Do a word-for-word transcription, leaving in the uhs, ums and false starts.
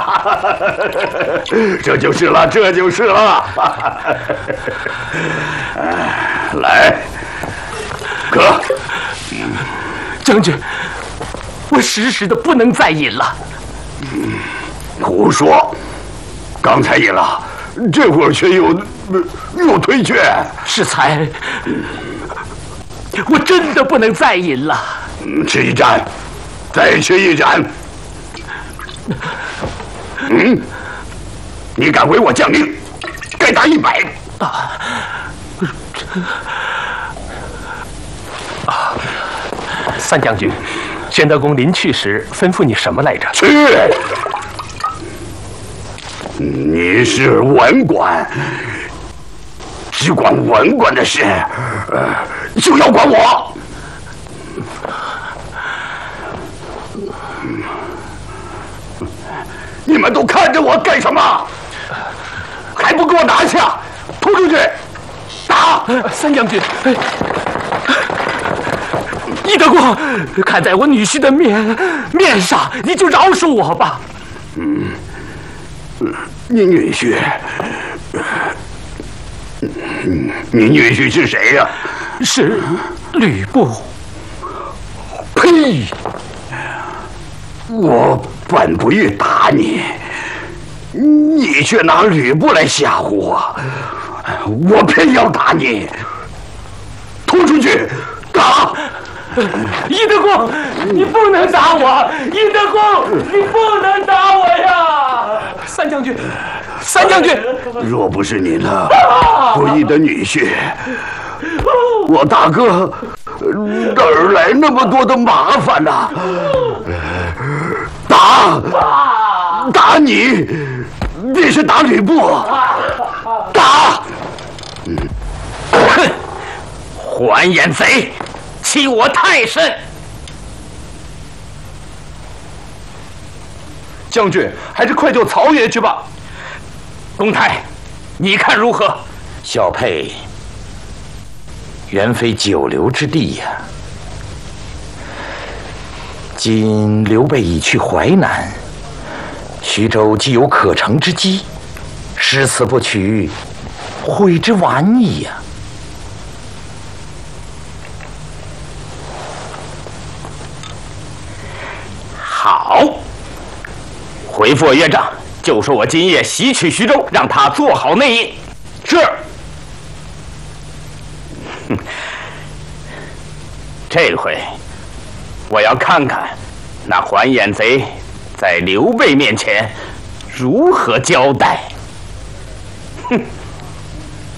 这就是了，这就是了。来，哥， 将军，我时时的不能再饮了。 胡说！刚才饮了，这会儿却又又退却。 适才，我真的不能再饮了。 吃一盏，再吃一盏。嗯，你敢违我将令，该打一百。啊， 啊，三将军，宣德公临去时吩咐你什么来着？ 去！你是文官，只管文官的事，呃，就要管我。你们都看着我干什么？还不给我拿下，拖出去打！ 三将军，义德公，看在我女婿的面面上，你就饶恕我吧。 嗯，你女婿，你女婿是谁呀？ 是吕布。 呸！我本不欲打你，你却拿吕布来吓唬我，我偏要打你。拖出去，打！ 义德公，你不能打我！义德公，你不能打我呀！三将军，三将军， 若不是你那不义的女婿，我大哥哪儿来那么多的麻烦呢？打！打你！你是打吕布！打！ 哼！还眼贼！欺我太甚！ 将军，还是快救曹爷去吧。 公台，你看如何？ 小沛原非久留之地呀。今刘备已去淮南，徐州既有可乘之机，失此不取，悔之晚矣呀。 好，回复我岳丈，就说我今夜袭取徐州，让他做好内应。 是。 哼，这回我要看看那还眼贼在刘备面前如何交代。哼。